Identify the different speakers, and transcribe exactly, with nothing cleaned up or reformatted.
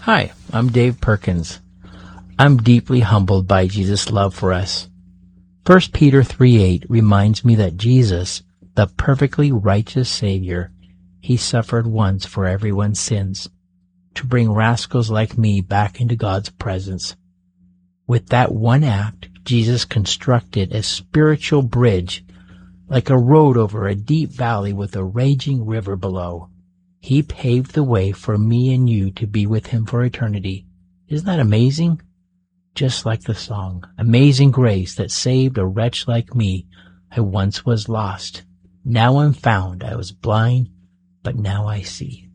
Speaker 1: Hi, I'm Dave Perkins. I'm deeply humbled by Jesus' love for us. First Peter three eight reminds me that Jesus, the perfectly righteous Savior, he suffered once for everyone's sins, to bring rascals like me back into God's presence. With that one act, Jesus constructed a spiritual bridge, like a road over a deep valley with a raging river below. He paved the way for me and you to be with him for eternity. Isn't that amazing? Just like the song, Amazing Grace that saved a wretch like me. I once was lost. Now I'm found. I was blind, but now I see.